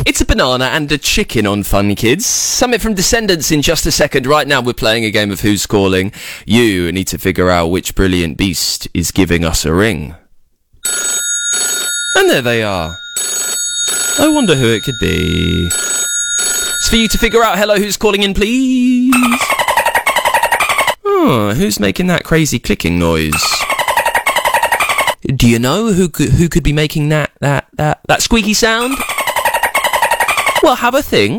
It's a banana and a chicken on Fun Kids. Summit from Descendants in just a second. Right now we're playing a game of Who's Calling. You need to figure out which brilliant beast is giving us a ring. And there they are. I wonder who it could be. It's for you to figure out. Hello, who's calling in, please? Oh, who's making that crazy clicking noise? Do you know who could be making that squeaky sound? Well, have a think.